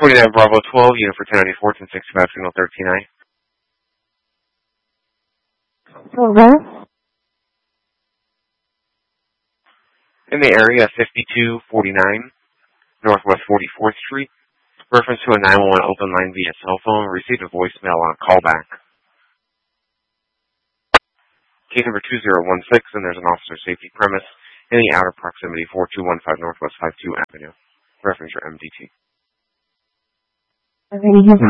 29 Bravo 12, unit for 1094, 1065, signal 13I. Where? In the area, 5249 Northwest 44th Street. Reference to a 911 open line via cell phone. Received a voicemail on callback. Case number 2016, and there's an officer safety premise in the outer proximity 4215 Northwest 52 Avenue. Reference your MDT. Already